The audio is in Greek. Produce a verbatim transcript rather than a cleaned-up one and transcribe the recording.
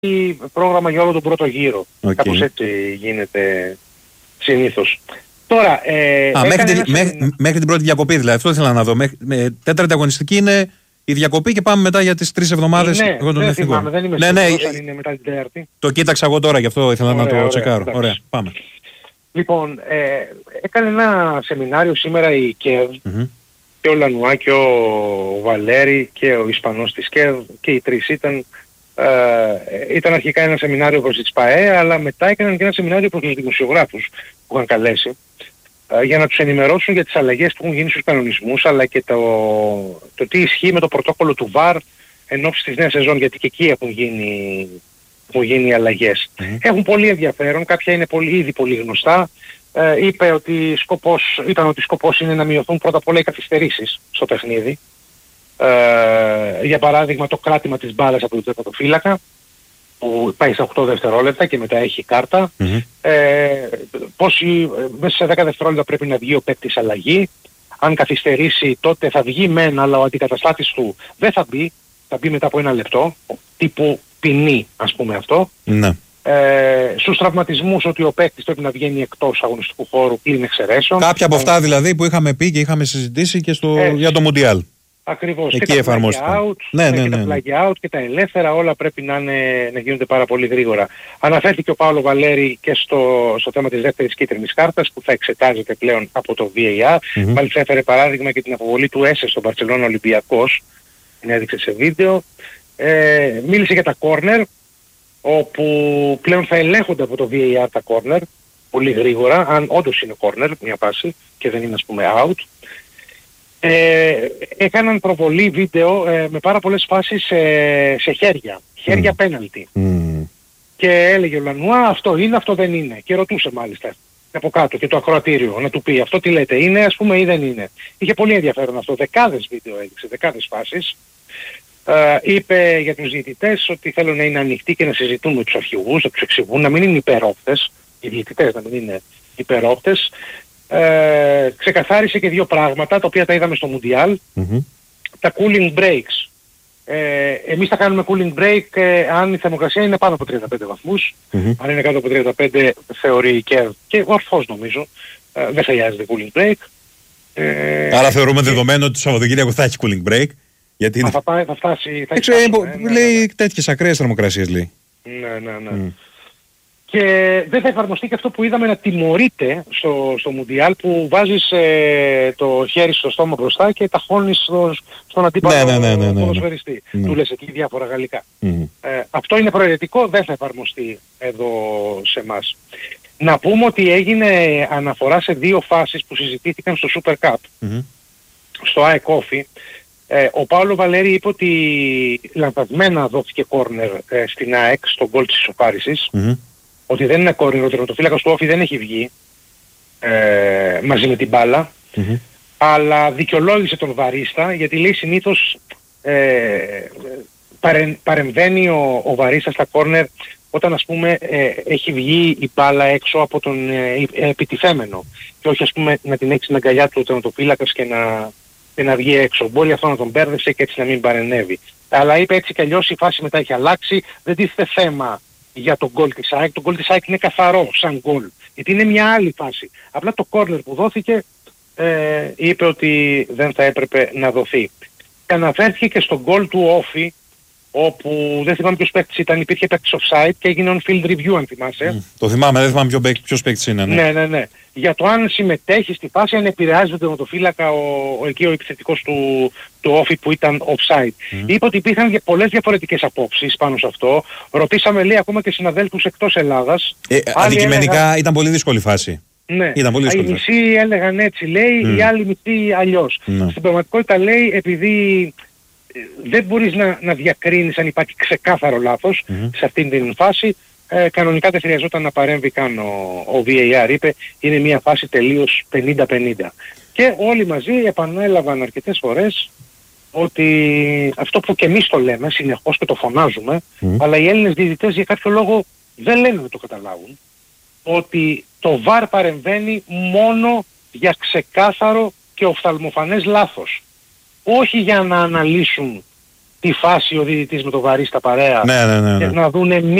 πρόγραμμα για όλο τον πρώτο γύρο. Okay. Κάπως έτσι γίνεται συνήθως. Τώρα, ε, Α, μέχρι, την, ένας... μέχρι, μέχρι την πρώτη διακοπή δηλαδή, αυτό ήθελα να δω. Μέχρι, με, τέταρτη αγωνιστική είναι η διακοπή και πάμε μετά για τις τρεις εβδομάδες. Ναι, εγώ τον δεν θυμάμαι, δεν είμαι ναι, ναι, σίγουρος αν είναι μετά την τέταρτη. Το κοίταξα εγώ τώρα, γι' αυτό ήθελα ωραία, να το ωραία, τσεκάρω. Εντάξει. Ωραία, πάμε. Λοιπόν, ε, έκανε ένα σεμινάριο σήμερα η ΚΕΒ, mm-hmm. και ο Λανουά και ο Βαλέρη και ο Ισπανός της ΚΕΒ και οι τρεις ήταν, ε, ήταν αρχικά ένα σεμινάριο προς τις ΠΑΕ, αλλά μετά έκαναν και ένα σεμινάριο προς τους δημοσιογράφους που είχαν καλέσει, ε, για να τους ενημερώσουν για τις αλλαγές που έχουν γίνει στους κανονισμούς, αλλά και το, το τι ισχύει με το πρωτόκολλο του ΒΑΡ εν ώψη της νέας σεζόν, γιατί και εκεί έχουν γίνει, έχουν γίνει αλλαγές. Mm-hmm. Έχουν πολύ ενδιαφέρον, κάποια είναι πολύ, ήδη πολύ γνωστά. Ε, είπε ότι σκοπός, ήταν ότι σκοπός είναι να μειωθούν πρώτα απ' όλα οι καθυστερήσεις στο παιχνίδι. Ε, για παράδειγμα το κράτημα της μπάλας από τον τερματοφύλακα που πάει στα οκτώ δευτερόλεπτα και μετά έχει κάρτα. Mm-hmm. Ε, πόσοι, μέσα σε δέκα δευτερόλεπτα πρέπει να βγει ο παίκτης αλλαγή. Αν καθυστερήσει τότε θα βγει μεν, αλλά ο αντικαταστάτης του δεν θα μπει. Θα μπει μετά από ένα λεπτό, τύπου ποινή ας πούμε αυτό. Mm-hmm. Ε, στους τραυματισμούς ότι ο παίκτης πρέπει να βγαίνει εκτός αγωνιστικού χώρου πλην εξαιρέσεων. Κάποια από αυτά δηλαδή που είχαμε πει και είχαμε συζητήσει και στο, ε, για το Μουντιάλ. Ακριβώς. Εκεί και εφαρμόστηκαν. Τα out, ναι, ναι, και ναι, τα ναι. flag out και τα ελεύθερα όλα πρέπει να, είναι, να γίνονται πάρα πολύ γρήγορα. Αναφέρθηκε ο Πάολο Βαλέρη και στο, στο θέμα της δεύτερης κίτρινης κάρτας που θα εξετάζεται πλέον από το βι έι αρ. Mm-hmm. Μάλιστα έφερε παράδειγμα και την αποβολή του Έσε στον Μπαρτσελόνα Ολυμπιακός. Την έδειξε σε βίντεο. Ε, μίλησε για τα corner, όπου πλέον θα ελέγχονται από το βι έι αρ τα corner πολύ γρήγορα, αν όντως είναι corner μια πάση και δεν είναι ας πούμε out. Ε, έκαναν προβολή βίντεο ε, με πάρα πολλές φάσεις σε, σε χέρια, χέρια mm. penalty. Mm. Και έλεγε ο Λανουά αυτό είναι, αυτό δεν είναι. Και ρωτούσε μάλιστα από κάτω και το ακροατήριο να του πει αυτό τι λέτε, είναι ας πούμε ή δεν είναι. Είχε πολύ ενδιαφέρον αυτό, δεκάδες βίντεο έδειξε, δεκάδες φάσεις. Uh, είπε για τους διαιτητές ότι θέλουν να είναι ανοιχτοί και να συζητούν με τους αρχηγούς, να τους εξηγούν, να μην είναι υπερόπτες, οι διαιτητές να μην είναι υπερόπτες. Uh, ξεκαθάρισε και δύο πράγματα, τα οποία τα είδαμε στο Μουντιάλ. Mm-hmm. Τα cooling breaks. Uh, εμείς θα κάνουμε cooling break uh, αν η θερμοκρασία είναι πάνω από τριάντα πέντε βαθμούς. Mm-hmm. Αν είναι κάτω από τριάντα πέντε θεωρεί και, και ορθώς νομίζω, uh, δεν χρειάζεται cooling break. Uh, Άρα θεωρούμε και... δεδομένο ότι το Σαββατοκύριακο θα έχει cooling break. Γιατί Α, θα, πάει, θα φτάσει... Θα Έξω, φτάσει ε, ναι, λέει ναι, ναι. τέτοιες ακραίες θερμοκρασίες λέει. Ναι, ναι, ναι. Mm. Και δεν θα εφαρμοστεί και αυτό που είδαμε να τιμωρείται στο, στο Μουντιάλ που βάζεις ε, το χέρι στο στόμα μπροστά και ταχώνεις στο, στον αντίπαλο ναι, ναι, ναι, ναι, ναι, ποδοσφαιριστή. ναι. Του λες εκεί διάφορα γαλλικά. Mm. Ε, αυτό είναι προαιρετικό, δεν θα εφαρμοστεί εδώ σε εμάς. Να πούμε ότι έγινε αναφορά σε δύο φάσεις που συζητήθηκαν στο Super Cup. Mm-hmm. Στο ΑΕΚ Όφι. Ε, ο Πάολο Βαλέρη είπε ότι λανθασμένα δόθηκε κόρνερ ε, στην ΑΕΚ στον γκολ της ισοφάρισης. Mm-hmm. Ότι δεν είναι κόρνερ, ο τερματοφύλακας του Όφι δεν έχει βγει ε, μαζί με την μπάλα. Mm-hmm. Αλλά δικαιολόγησε τον βαρίστα γιατί λέει συνήθως ε, παρε, παρεμβαίνει ο, ο βαρίστας στα κόρνερ όταν ας πούμε ε, έχει βγει η μπάλα έξω από τον ε, επιτιθέμενο. Και όχι ας πούμε να την έχει στην αγκαλιά του ο τερματοφύλακας και να... και να βγει έξω. Μπορεί αυτό να τον μπέρδεψε και έτσι να μην παρενέβη. Αλλά είπε έτσι κι αλλιώς η φάση μετά έχει αλλάξει. Δεν τίθεται θέμα για τον γκολ της ΑΕΚ. Το γκολ της ΑΕΚ είναι καθαρό σαν γκολ. Γιατί είναι μια άλλη φάση. Απλά το κόρνερ που δόθηκε ε, είπε ότι δεν θα έπρεπε να δοθεί. Και αναφέρθηκε και στον γκολ του Όφι όπου δεν θυμάμαι ποιος παίκτης ήταν, υπήρχε παίκτης offside και έγινε on field review αν θυμάσαι. Mm, το θυμάμαι, δεν θυμάμαι ποιο, ποιος παίκτης είναι. Ναι. ναι, ναι, ναι. Για το αν συμμετέχει στη φάση, αν επηρεάζει τον τερματοφύλακα ο, ο, εκεί ο επιθετικός του, του Όφι που ήταν offside. Mm. Είπε ότι υπήρχαν πολλές διαφορετικές απόψεις πάνω σε αυτό. Ρωτήσαμε λέει ακόμα και συναδέλφους εκτός Ελλάδας. Ε, αντικειμενικά έλεγαν... ήταν πολύ δύσκολη φάση. Ναι, ήταν πολύ δύσκολη οι μισοί έλεγαν έτσι λέει, mm. οι άλλοι μισοί αλλιώς. Mm. Στην πραγματικότητα λέει επειδή... δεν μπορείς να, να διακρίνεις αν υπάρχει ξεκάθαρο λάθος mm-hmm. σε αυτήν την φάση. Ε, κανονικά δεν χρειαζόταν να παρέμβει καν ο, ο βι έι αρ, είπε, είναι μια φάση τελείως πενήντα πενήντα. Και όλοι μαζί επανέλαβαν αρκετές φορές ότι αυτό που και εμείς το λέμε συνεχώς και το φωνάζουμε, mm. αλλά οι Έλληνες διαιτητές για κάποιο λόγο δεν λένε να το καταλάβουν, ότι το βαρ παρεμβαίνει μόνο για ξεκάθαρο και οφθαλμοφανές λάθος. Όχι για να αναλύσουν τη φάση ο διαιτητής με το βαρύ στα παρέα Ναι, ναι, ναι, ναι. και να δούνε